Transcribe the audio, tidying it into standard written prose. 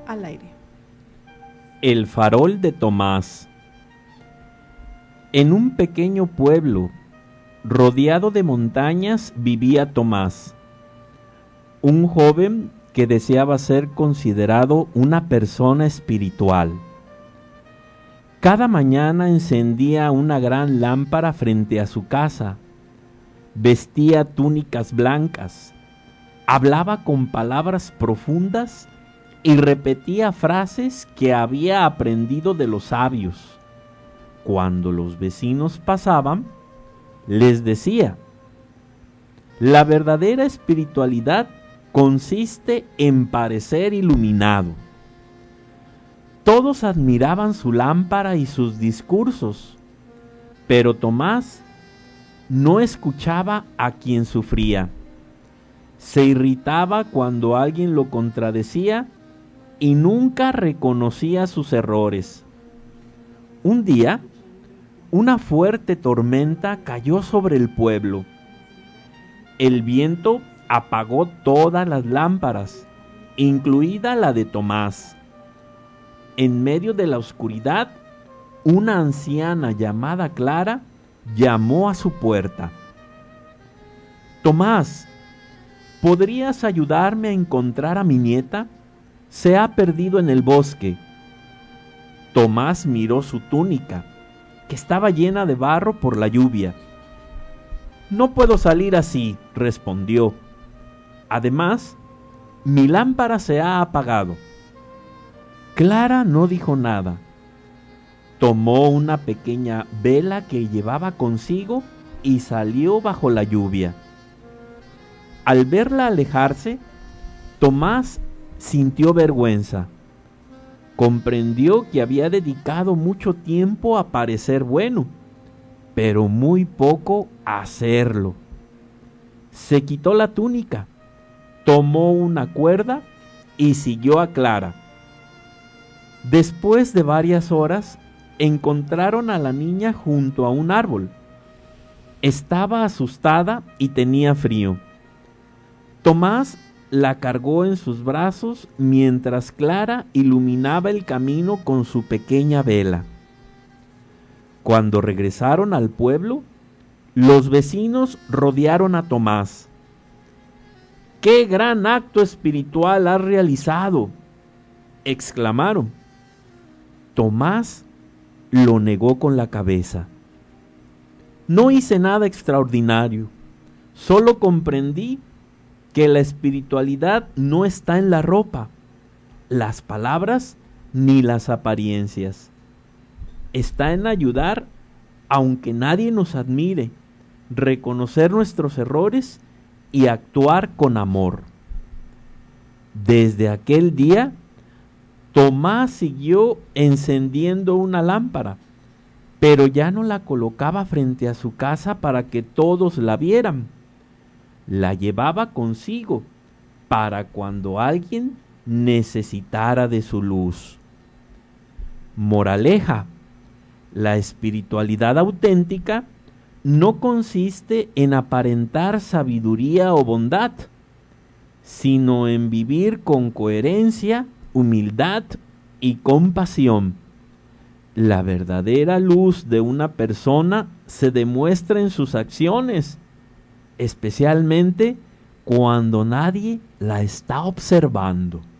al aire. El farol de Tomás. En un pequeño pueblo, rodeado de montañas, vivía Tomás, un joven que deseaba ser considerado una persona espiritual. Cada mañana encendía una gran lámpara frente a su casa, vestía túnicas blancas, hablaba con palabras profundas y repetía frases que había aprendido de los sabios. Cuando los vecinos pasaban, les decía: la verdadera espiritualidad consiste en parecer iluminado. Todos admiraban su lámpara y sus discursos, pero Tomás no escuchaba a quien sufría. Se irritaba cuando alguien lo contradecía y nunca reconocía sus errores. Un día, una fuerte tormenta cayó sobre el pueblo. El viento apagó todas las lámparas, incluida la de Tomás. En medio de la oscuridad, una anciana llamada Clara llamó a su puerta. Tomás, ¿podrías ayudarme a encontrar a mi nieta? Se ha perdido en el bosque. Tomás miró su túnica, que estaba llena de barro por la lluvia. No puedo salir así, respondió. Además, mi lámpara se ha apagado. Clara no dijo nada. Tomó una pequeña vela que llevaba consigo y salió bajo la lluvia. Al verla alejarse, Tomás sintió vergüenza. Comprendió que había dedicado mucho tiempo a parecer bueno, pero muy poco a hacerlo. Se quitó la túnica, tomó una cuerda y siguió a Clara. Después de varias horas, encontraron a la niña junto a un árbol. Estaba asustada y tenía frío. Tomás la cargó en sus brazos mientras Clara iluminaba el camino con su pequeña vela. Cuando regresaron al pueblo, los vecinos rodearon a Tomás. ¡Qué gran acto espiritual has realizado!, exclamaron. Tomás lo negó con la cabeza. No hice nada extraordinario, solo comprendí que la espiritualidad no está en la ropa, las palabras ni las apariencias. Está en ayudar aunque nadie nos admire, reconocer nuestros errores y actuar con amor. Desde aquel día, Tomás siguió encendiendo una lámpara, pero ya no la colocaba frente a su casa para que todos la vieran. La llevaba consigo para cuando alguien necesitara de su luz. Moraleja: la espiritualidad auténtica no consiste en aparentar sabiduría o bondad, sino en vivir con coherencia, humildad y compasión. La verdadera luz de una persona se demuestra en sus acciones, especialmente cuando nadie la está observando.